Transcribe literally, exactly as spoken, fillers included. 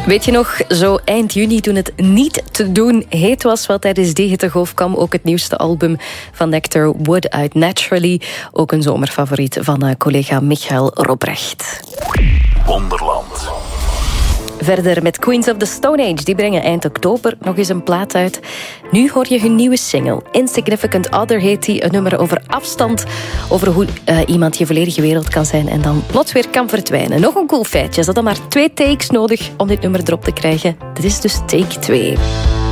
Weet je nog, zo eind juni toen het niet te doen heet was wat tijdens de hittegolf kwam ook het nieuwste album van Nectar Wood uit Naturally. Ook een zomerfavoriet van uh, collega Michael Robrecht. Wonderland. Verder met Queens of the Stone Age. Die brengen eind oktober nog eens een plaat uit. Nu hoor je hun nieuwe single. Insignificant Other heet die. Een nummer over afstand. Over hoe uh, iemand je volledige wereld kan zijn en dan plots weer kan verdwijnen. Nog een cool feitje. Ze hadden maar twee takes nodig om dit nummer erop te krijgen. Dit is dus take twee.